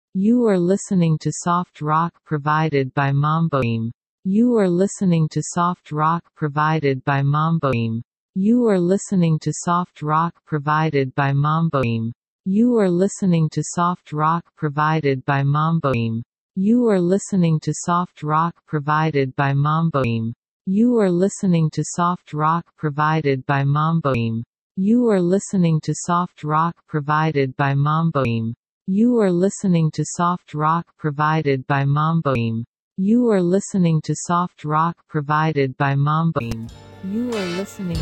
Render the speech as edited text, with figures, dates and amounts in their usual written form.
You are listening to soft rock provided by Mamboim. You are listening to soft rock provided by Mamboim. You are listening to soft rock provided by Mamboim. You are listening to soft rock provided by Mamboim. You are listening to soft rock provided by Mamboim. You are listening to soft rock provided by Mamboim. You are listening to soft rock provided by Mamboim. You are listening to soft rock provided by Mamboim. You are listening to soft rock provided by Mamboim. You are listening